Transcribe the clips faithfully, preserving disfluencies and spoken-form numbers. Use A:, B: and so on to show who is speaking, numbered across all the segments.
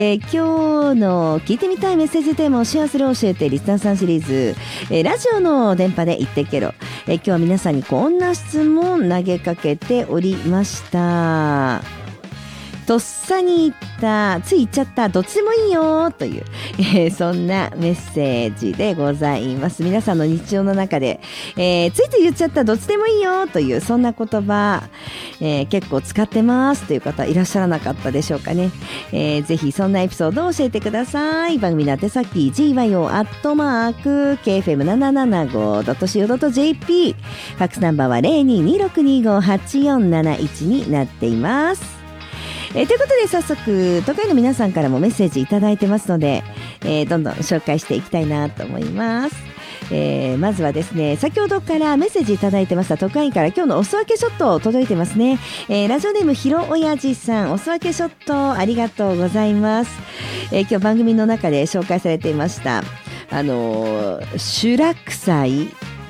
A: えー、今日の聞いてみたいメッセージテーマをシェアする教えてリスナーさんシリーズ、えー、ラジオの電波で言ってけろ、えー、今日は皆さんにこんな質問投げかけておりました。とっさに言ったつい言っちゃったどっちでもいいよという、えー、そんなメッセージでございます。皆さんの日常の中で、えー、ついつい言っちゃったどっちでもいいよというそんな言葉、えー、結構使ってますという方いらっしゃらなかったでしょうかね。えー、ぜひそんなエピソードを教えてください。番組の宛先 ジーワイオー アットマーク ケーエフエムななななご ドットシーオー ドット ジェーピー ファックスナンバーは ゼロにーにーろくにーご はちよんなないちになっています。えー、ということで早速都会の皆さんからもメッセージいただいてますので、えー、どんどん紹介していきたいなと思います。えー、まずはですね、先ほどからメッセージいただいてました都会から今日のおすわけショット届いてますね。えー、ラジオネームひろおやじさん、おすわけショットありがとうございます。えー、今日番組の中で紹介されていましたあのー、修羅祭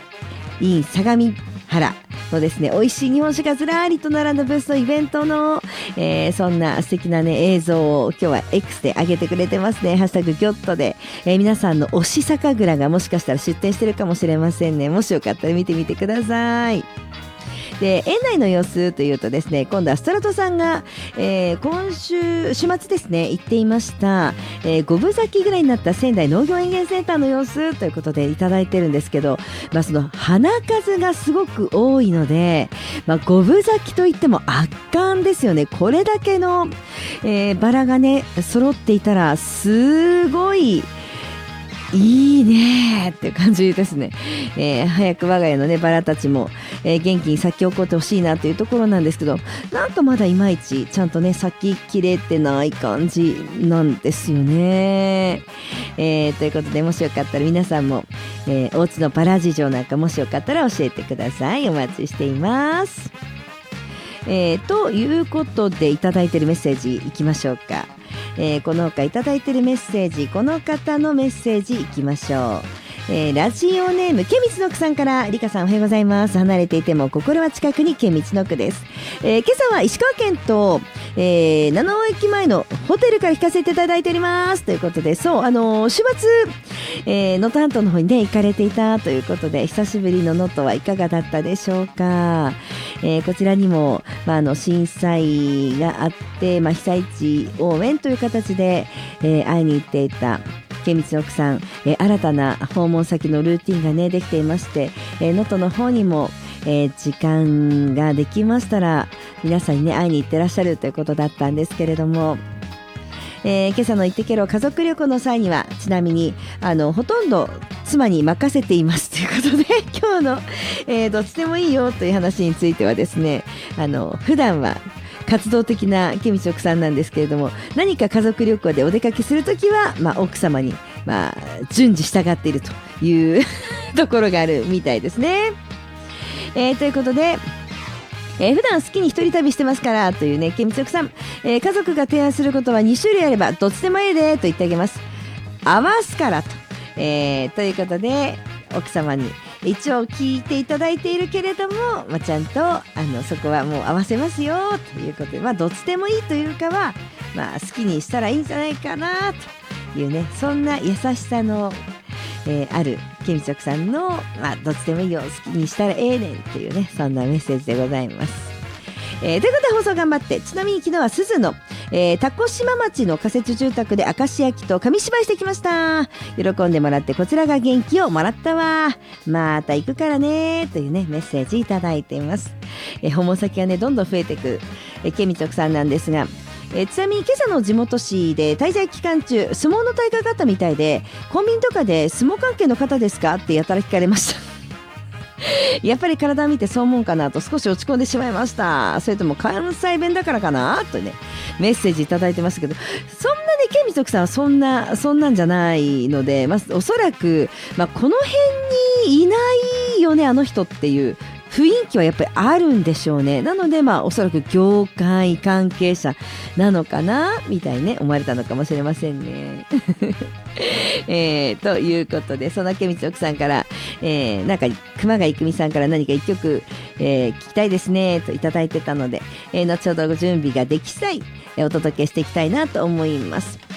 A: in 相模原のですね、美味しい日本酒がずらりと並んだブースのイベントの、えー、そんな素敵なね映像を今日は X で上げてくれてますね。ハッシュタグギョットで、えー、皆さんの推し酒蔵がもしかしたら出店してるかもしれませんね。もしよかったら見てみてください。で、園内の様子というとですね、今度はストラトさんが、えー、今週週末ですね行っていました、えー、五分咲きぐらいになった仙台農業園芸センターの様子ということでいただいてるんですけど、まあ、その花数がすごく多いので、まあ、五分咲きといっても圧巻ですよね。これだけの、えー、バラがね揃っていたらすごいいいねっていう感じですね。えー、早く我が家のねバラたちも、えー、元気に咲き起こってほしいなというところなんですけど、なんかまだいまいちちゃんとね咲ききれてない感じなんですよね。えー、ということでもしよかったら皆さんも、えー、お家のバラ事情なんかもしよかったら教えてください。お待ちしています。えー、ということでいただいているメッセージいきましょうか。えー、この他いただいているメッセージ、この方のメッセージいきましょう。えー、ラジオネームけみつのくさんから、りかさんおはようございます。離れていても心は近くにけみつのくです。えー、今朝は石川県と、えー、七尾駅前のホテルから聞かせていただいておりますということで、そう、あのー、週末えー、能登半島の方にね行かれていたということで、久しぶりの能登はいかがだったでしょうか。えー、こちらにも、まあ、あの震災があって、まあ、被災地応援という形で、えー、会いに行っていたけみつのくさん、えー、新たな訪問先のルーティンがねできていまして、えー、能登の方にも、えー、時間ができましたら皆さんにね会いに行ってらっしゃるということだったんですけれども、えー、今朝の行ってけろ家族旅行の際にはちなみにあのほとんど妻に任せていますということで、今日の、えー、どっちでもいいよという話についてはですね、あの普段は活動的なけみちょくさんなんですけれども、何か家族旅行でお出かけするときは、まあ、奥様に、まあ、順次従っているというところがあるみたいですね。えー、ということでえー、普段好きに一人旅してますからというねけみちょくさん、えー、家族が提案することはに種類あればどっちでもいいでと言ってあげます。合わすからと、えー、ということで奥様に一応聞いていただいているけれども、まあ、ちゃんとあのそこはもう合わせますよということで、まあ、どっちでもいいというかは、まあ、好きにしたらいいんじゃないかなというね、そんな優しさのえー、あるけみちょくさんの、まあ、どっちでもいいよ好きにしたらええねんっていうね、そんなメッセージでございます。えー、ということで放送頑張って。ちなみに昨日は鈴の、えー、タコ島町の仮設住宅で明石焼きと紙芝居してきました。喜んでもらってこちらが元気をもらったわ。また行くからねというねメッセージいただいています。えー、訪問先がねどんどん増えていく、えー、けみちょくさんなんですが、えー、ちなみに今朝の地元紙で滞在期間中相撲の大会があったみたいで、コンビニとかで相撲関係の方ですかってやたら聞かれましたやっぱり体を見てそう思うかなと少し落ち込んでしまいました。それとも関西弁だからかなとねメッセージいただいてますけど、そんなねけみちょくさんはそんなそんなんじゃないので、まあ、おそらく、まあ、この辺にいないよねあの人っていう雰囲気はやっぱりあるんでしょうね。なのでまあおそらく業界関係者なのかなみたいにね思われたのかもしれませんね、えー、ということで、そんなけみちょくさんから、えー、なんか熊谷郁美さんから何か一曲、えー、聞きたいですねといただいてたので、えー、後ほど準備ができ次第、えー、お届けしていきたいなと思います。